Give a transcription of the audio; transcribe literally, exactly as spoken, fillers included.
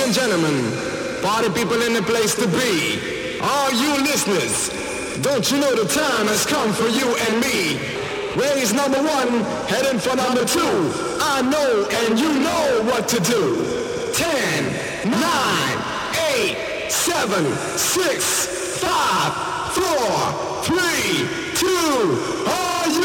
and gentlemen, party people in the place to be, all you listeners, don't you know the time has come for you and me? Raise number one, heading for number two. I know and you know what to do. Ten, nine, eight, seven, six, five, four, three, two, one.